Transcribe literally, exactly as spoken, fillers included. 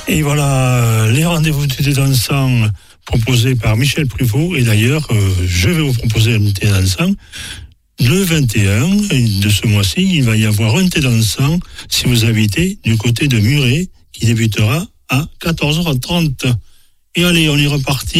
Et voilà, les rendez-vous du thé dansant proposés par Michel Pruvot. Et d'ailleurs, euh, je vais vous proposer un thé dansant. Le vingt et un de ce mois-ci, il va y avoir un thé dansant si vous habitez du côté de Muret, qui débutera à quatorze heures trente. Et allez, on est reparti.